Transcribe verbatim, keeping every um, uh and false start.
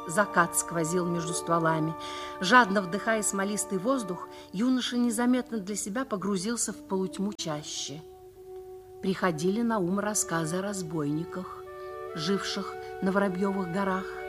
Закат сквозил между стволами. Жадно вдыхая смолистый воздух, юноша незаметно для себя погрузился в полутьму чащи. Приходили на ум рассказы о разбойниках, живших на Воробьевых горах.